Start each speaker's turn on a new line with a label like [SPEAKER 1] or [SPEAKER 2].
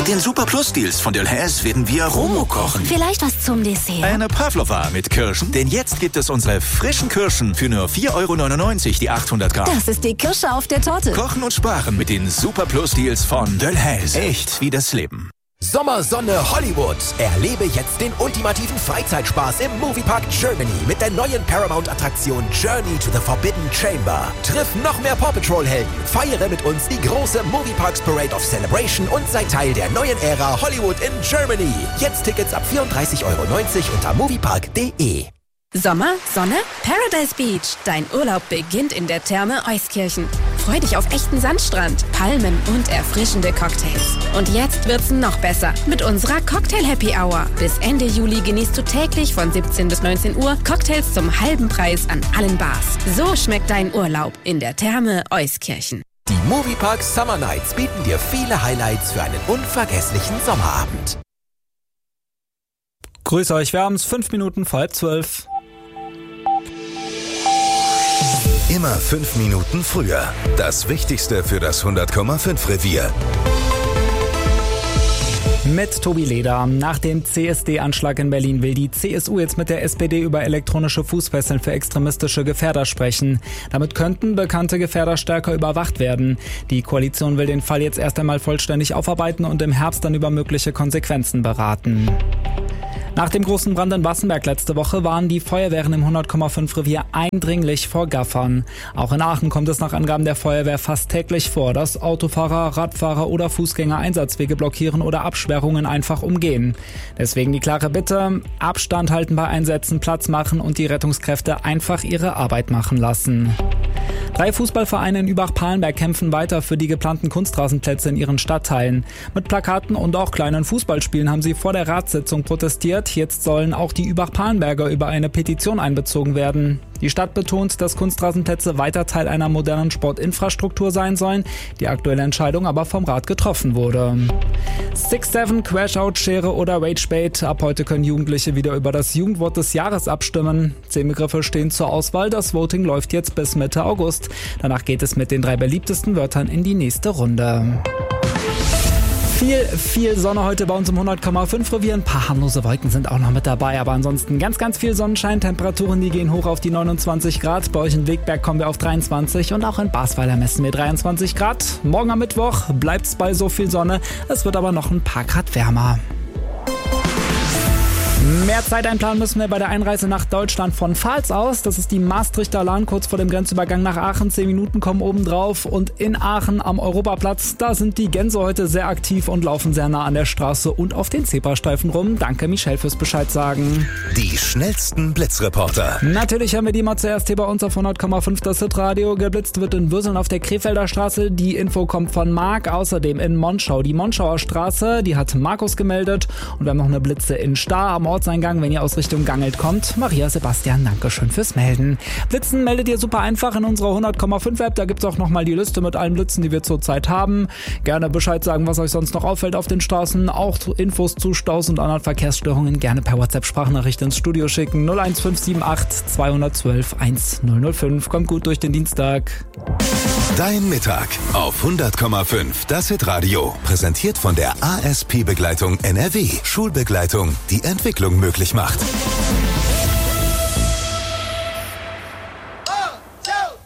[SPEAKER 1] Mit den Super Plus Deals von Delhaize werden wir Romo kochen.
[SPEAKER 2] Vielleicht was zum Dessert.
[SPEAKER 1] Eine Pavlova mit Kirschen. Denn jetzt gibt es unsere frischen Kirschen für nur 4,99 € die 800 Gramm.
[SPEAKER 2] Das ist die Kirsche auf der Torte.
[SPEAKER 1] Kochen und sparen mit den Super Plus Deals von Delhaize. Echt wie das Leben.
[SPEAKER 3] Sommersonne Hollywood. Erlebe jetzt den ultimativen Freizeitspaß im Moviepark Germany mit der neuen Paramount-Attraktion Journey to the Forbidden Chamber. Triff noch mehr Paw Patrol-Helden, feiere mit uns die große Movieparks Parade of Celebration und sei Teil der neuen Ära Hollywood in Germany. Jetzt Tickets ab 34,90 € unter moviepark.de.
[SPEAKER 4] Sommer, Sonne, Paradise Beach. Dein Urlaub beginnt in der Therme Euskirchen. Freu dich auf echten Sandstrand, Palmen und erfrischende Cocktails. Und jetzt wird's noch besser mit unserer Cocktail Happy Hour. Bis Ende Juli genießt du täglich von 17 bis 19 Uhr Cocktails zum halben Preis an allen Bars. So schmeckt dein Urlaub in der Therme Euskirchen.
[SPEAKER 3] Die Moviepark Summer Nights bieten dir viele Highlights für einen unvergesslichen Sommerabend.
[SPEAKER 5] Grüß euch, wir haben es 5 Minuten vor 11:30.
[SPEAKER 6] Immer 5 Minuten früher. Das Wichtigste für das 100,5 Revier.
[SPEAKER 5] Mit Tobi Leder. Nach dem CSD-Anschlag in Berlin will die CSU jetzt mit der SPD über elektronische Fußfesseln für extremistische Gefährder sprechen. Damit könnten bekannte Gefährder stärker überwacht werden. Die Koalition will den Fall jetzt erst einmal vollständig aufarbeiten und im Herbst dann über mögliche Konsequenzen beraten. Nach dem großen Brand in Wassenberg letzte Woche waren die Feuerwehren im 100,5 Revier eindringlich vor Gaffern. Auch in Aachen kommt es nach Angaben der Feuerwehr fast täglich vor, dass Autofahrer, Radfahrer oder Fußgänger Einsatzwege blockieren oder Absperrungen einfach umgehen. Deswegen die klare Bitte: Abstand halten bei Einsätzen, Platz machen und die Rettungskräfte einfach ihre Arbeit machen lassen. 3 Fußballvereine in Übach-Palenberg kämpfen weiter für die geplanten Kunstrasenplätze in ihren Stadtteilen. Mit Plakaten und auch kleinen Fußballspielen haben sie vor der Ratssitzung protestiert. Jetzt sollen auch die Übach-Palenberger über eine Petition einbezogen werden. Die Stadt betont, dass Kunstrasenplätze weiter Teil einer modernen Sportinfrastruktur sein sollen, die aktuelle Entscheidung aber vom Rat getroffen wurde. 6-7, Crash-Out, Schere oder Ragebait. Ab heute können Jugendliche wieder über das Jugendwort des Jahres abstimmen. 10 Begriffe stehen zur Auswahl. Das Voting läuft jetzt bis Mitte August. Danach geht es mit den 3 beliebtesten Wörtern in die nächste Runde. Viel Sonne heute bei uns im 100,5 Revier. Ein paar harmlose Wolken sind auch noch mit dabei, aber ansonsten ganz viel Sonnenschein. Temperaturen, die gehen hoch auf die 29 Grad. Bei euch in Wegberg kommen wir auf 23 und auch in Basweiler messen wir 23 Grad. Morgen am Mittwoch bleibt's bei so viel Sonne. Es wird aber noch ein paar Grad wärmer. Mehr Zeit einplanen müssen wir bei der Einreise nach Deutschland von Pfalz aus. Das ist die Maastrichter Lahn, kurz vor dem Grenzübergang nach Aachen. 10 Minuten kommen oben drauf. Und in Aachen am Europaplatz, da sind die Gänse heute sehr aktiv und laufen sehr nah an der Straße und auf den Zebrastreifen rum. Danke, Michelle, fürs Bescheid sagen.
[SPEAKER 6] Die schnellsten Blitzreporter.
[SPEAKER 5] Natürlich haben wir die mal zuerst hier bei uns auf 100,5 das Hitradio. Geblitzt wird in Würseln auf der Krefelder Straße. Die Info kommt von Marc. Außerdem in Monschau. Die Monschauer Straße, die hat Markus gemeldet. Und wir haben noch eine Blitze in Stahr am Ortseingang, wenn ihr aus Richtung Gangelt kommt. Maria, Sebastian, dankeschön fürs Melden. Blitzen meldet ihr super einfach in unserer 100,5 App. Da gibt's auch nochmal die Liste mit allen Blitzen, die wir zurzeit haben. Gerne Bescheid sagen, was euch sonst noch auffällt auf den Straßen. Auch Infos zu Staus und anderen Verkehrsstörungen gerne per WhatsApp-Sprachnachricht ins Studio schicken. 01578 212 1005. Kommt gut durch den Dienstag.
[SPEAKER 6] Dein Mittag auf 100,5 das Hitradio. Präsentiert von der ASP-Begleitung NRW. Schulbegleitung, die Entwicklung möglich macht.